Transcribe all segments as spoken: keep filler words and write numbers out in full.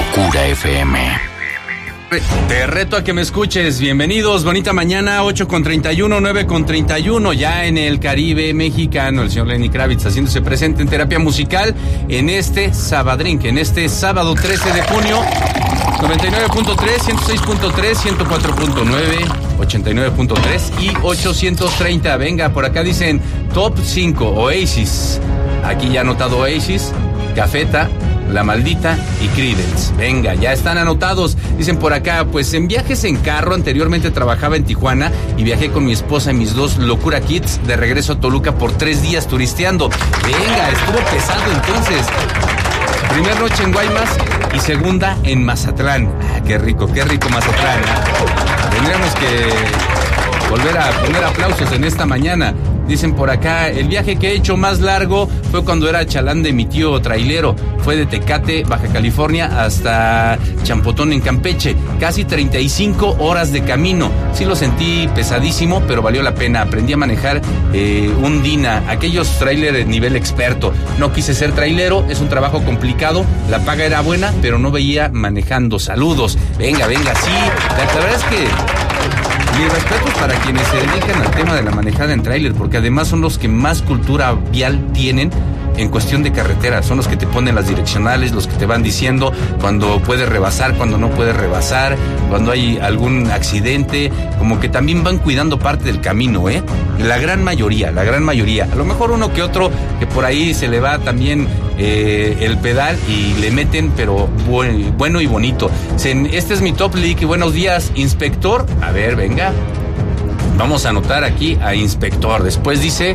Locura F M. Te reto a que me escuches. Bienvenidos, bonita mañana, ocho con treinta y uno, nueve con treinta y uno, ya en el Caribe mexicano. El señor Lenny Kravitz haciéndose presente en Terapia Musical en este Sabadrink, en este sábado trece de junio. noventa y nueve punto tres, ciento seis punto tres, ciento cuatro punto nueve, ochenta y nueve punto tres y ochocientos treinta. Venga, por acá dicen Top cinco, Oasis. Aquí ya anotado Oasis, Cafeta, La Maldita y Creedence. Venga, ya están anotados. Dicen por acá, pues en viajes en carro, anteriormente trabajaba en Tijuana y viajé con mi esposa y mis dos Locura Kids de regreso a Toluca por tres días turisteando. Venga, estuvo pesado entonces. Primera noche en Guaymas y segunda en Mazatlán. Ah, qué rico, qué rico Mazatlán. Tendríamos que volver a poner aplausos en esta mañana. Dicen por acá, el viaje que he hecho más largo fue cuando era chalán de mi tío trailero. Fue de Tecate, Baja California, hasta Champotón en Campeche. Casi treinta y cinco horas de camino. Sí lo sentí pesadísimo, pero valió la pena. Aprendí a manejar eh, un Dina, aquellos trailers nivel experto. No quise ser trailero, es un trabajo complicado. La paga era buena, pero no veía manejando. Saludos. Venga, venga, sí. La, la verdad es que... mis respetos para quienes se dedican al tema de la manejada en tráiler, porque además son los que más cultura vial tienen en cuestión de carretera. Son los que te ponen las direccionales, los que te van diciendo cuando puedes rebasar, cuando no puedes rebasar, cuando hay algún accidente, como que también van cuidando parte del camino, ¿eh? La gran mayoría, la gran mayoría. A lo mejor uno que otro que por ahí se le va también eh, el pedal y le meten, pero bu- bueno y bonito. Este es mi top league. Buenos días, inspector. A ver, venga. Vamos a anotar aquí a inspector. Después dice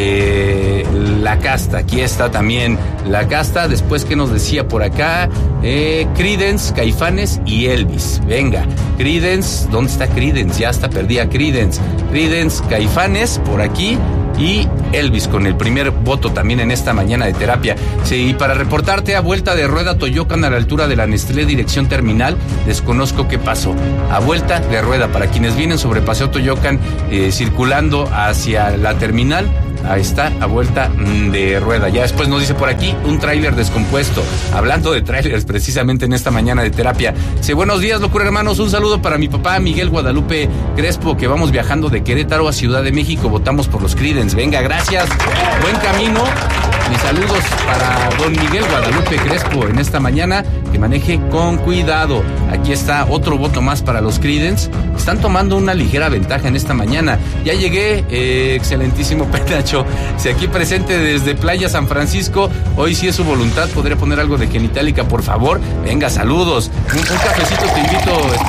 que la casta, aquí está también la casta. Después, ¿qué nos decía por acá? Eh, Creedence, Caifanes y Elvis. Venga, Creedence, ¿dónde está Creedence? Ya está perdida Creedence. Creedence, Caifanes, por aquí. Y Elvis con el primer voto también en esta mañana de terapia. Sí, y para reportarte a vuelta de rueda Toyocan a la altura de la Nestlé dirección terminal, desconozco qué pasó. A vuelta de rueda, para quienes vienen sobre Paseo Toyocan eh, circulando hacia la terminal, ahí está, a vuelta de rueda. Ya después nos dice por aquí, un tráiler descompuesto. Hablando de tráilers, precisamente en esta mañana de terapia. Dice, buenos días, locura hermanos. Un saludo para mi papá, Miguel Guadalupe Crespo, que vamos viajando de Querétaro a Ciudad de México. Votamos por los Creedence. Venga, gracias. Buen camino. Mis saludos para don Miguel Guadalupe Crespo en esta mañana. Que maneje con cuidado. Aquí está otro voto más para los Creedence. Están tomando una ligera ventaja en esta mañana. Ya llegué, eh, excelentísimo Penacho. Si aquí presente desde Playa San Francisco, hoy sí es su voluntad, podría poner algo de Genitalica, por favor. Venga, saludos. Un, un cafecito te invito.